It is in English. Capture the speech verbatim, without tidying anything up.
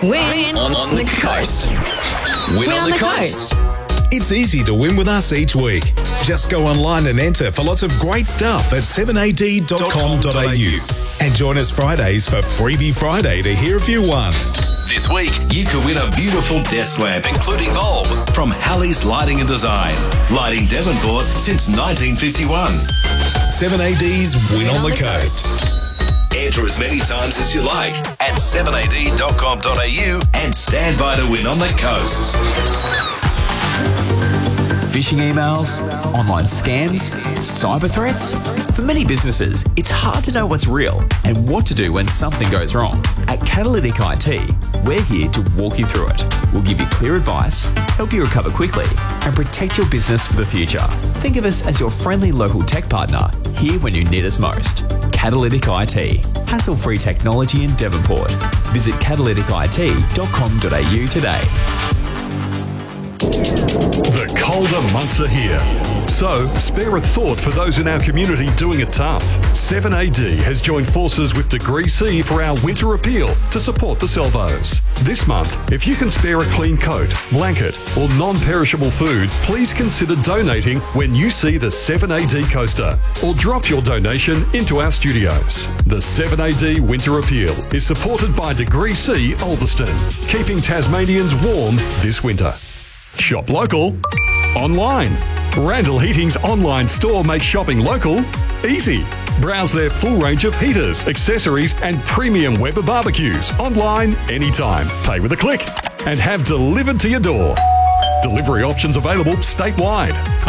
Win on, on the coast. Win, win on, on the coast. coast. It's easy to win with us each week. Just go online and enter for lots of great stuff at seven a d dot com dot a u. And join us Fridays for Freebie Friday to hear if you won. This week, you could win a beautiful desk lamp, including bulb, from Halley's Lighting and Design. Lighting Devonport since nineteen fifty-one. seven A D's Win, win on, on the, the Coast. coast. Enter as many times as you like at seven a d dot com dot a u and stand by to win on the coast. Phishing emails, online scams, cyber threats. For many businesses, it's hard to know what's real and what to do when something goes wrong. At Catalytic I T, we're here to walk you through it. We'll give you clear advice, help you recover quickly, and protect your business for the future. Think of us as your friendly local tech partner, here when you need us most. Catalytic I T, hassle-free technology in Devonport. Visit catalytic I T dot com dot a u today. The colder months are here, so spare a thought for those in our community doing it tough. seven A D has joined forces with Degree C for our winter appeal to support the Salvos. This month, if you can spare a clean coat, blanket or non-perishable food, please consider donating when you see the seven A D coaster, or drop your donation into our studios. The seven A D Winter Appeal is supported by Degree C Ulverston, keeping Tasmanians warm this winter. Shop local, online. Randall Heating's online store makes shopping local easy. Browse their full range of heaters, accessories and premium Weber barbecues online anytime. Pay with a click and have delivered to your door. Delivery options available statewide.